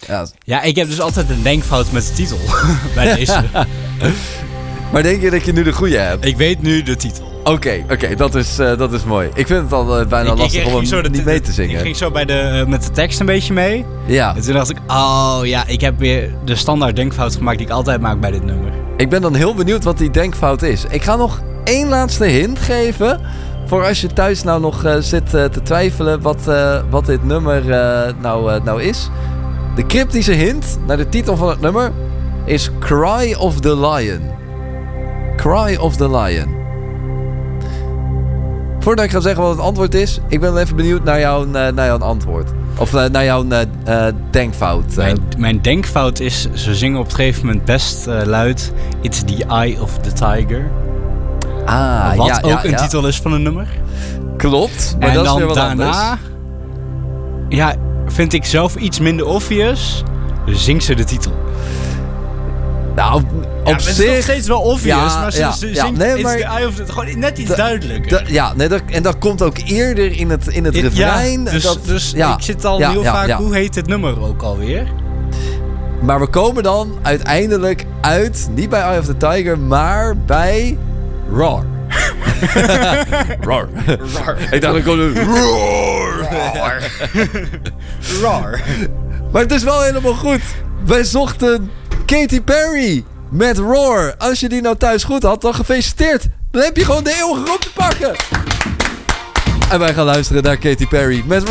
Ja, ik heb dus altijd een denkfout met de titel bij deze. Maar denk je dat je nu de goede hebt? Ik weet nu de titel. Oké, dat is mooi. Ik vind het al bijna lastig om hem niet mee te zingen. Ik ging zo met de tekst een beetje mee. Ja. En toen dacht ik, ik heb weer de standaard denkfout gemaakt die ik altijd maak bij dit nummer. Ik ben dan heel benieuwd wat die denkfout is. Ik ga nog één laatste hint geven. Voor als je thuis nou nog zit te twijfelen wat dit nummer nou is. De cryptische hint naar de titel van het nummer is Cry of the Lion. Cry of the Lion. Voordat ik ga zeggen wat het antwoord is, ik ben even benieuwd naar jouw antwoord. Of naar jouw denkfout. Mijn denkfout is, ze zingen op een gegeven moment best luid It's the Eye of the Tiger. Wat ook een titel is van een nummer. Klopt, maar en dat is dan weer wat daarna, anders. Ja, vind ik zelf iets minder obvious, zingt ze de titel. Nou, op zich... Het is nog steeds wel obvious, maar ze zingt nee, It's the Eye of the... Gewoon net iets duidelijker. En dat komt ook eerder in het refrein. Ik zit al heel vaak, hoe heet het nummer ook alweer? Maar we komen dan uiteindelijk uit, niet bij Eye of the Tiger, maar bij Roar. Roar. Ik dacht ik kon Roar. Maar het is wel helemaal goed. Wij zochten Katy Perry met Roar. Als je die nou thuis goed had, dan gefeliciteerd. Dan heb je gewoon de eeuwige roep te pakken. En wij gaan luisteren naar Katy Perry met Roar.